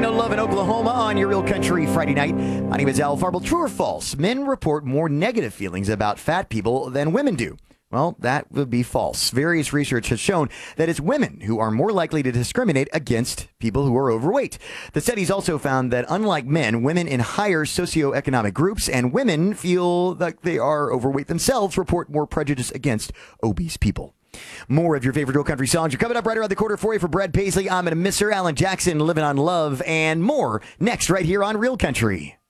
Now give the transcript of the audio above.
No Love in Oklahoma on your Real Country Friday night. My name is Al Farble. True or false? Men report more negative feelings about fat people than women do. Well, that would be false. Various research has shown that it's women who are more likely to discriminate against people who are overweight. The studies also found that unlike men, women in higher socioeconomic groups and women feel like they are overweight themselves report more prejudice against obese people. More of your favorite Real Country songs are coming up right around the corner for you. For Brad Paisley, I'm going to miss her. Alan Jackson, Living on Love, and more next right here on Real Country.